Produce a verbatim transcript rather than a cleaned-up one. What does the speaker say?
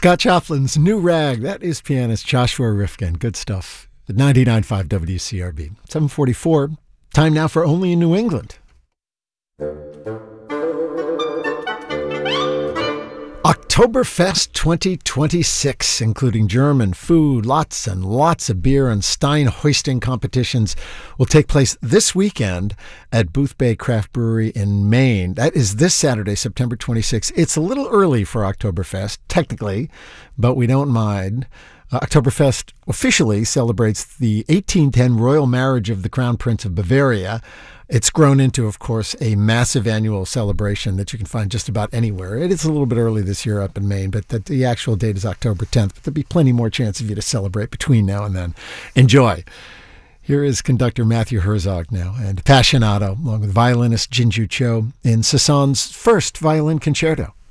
Scott Choplin's New Rag. That is pianist Joshua Rifkin. Good stuff. At ninety-nine point five W C R B. seven forty-four. Time now for Only in New England. Oktoberfest twenty twenty-six, including German food, lots and lots of beer, and Stein hoisting competitions, will take place this weekend at Booth Bay Craft Brewery in Maine. That is this Saturday, September twenty-sixth. It's a little early for Oktoberfest, technically, but we don't mind. Uh, Oktoberfest officially celebrates the eighteen ten royal marriage of the Crown Prince of Bavaria. It's grown into, of course, a massive annual celebration that you can find just about anywhere. It is a little bit early this year up in Maine, but the, the actual date is October tenth. But there'll be plenty more chance of you to celebrate between now and then. Enjoy. Here is conductor Matthew Herzog now, and Appassionato, along with violinist Jinju Cho, in Sasson's first violin concerto.